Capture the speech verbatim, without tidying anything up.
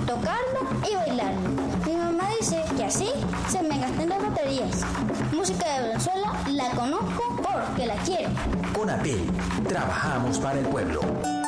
tocarlo y bailarlo. Mi mamá dice que así se me gastan las baterías. Música de Venezuela la conozco porque la quiero. Conatel, trabajamos para el pueblo.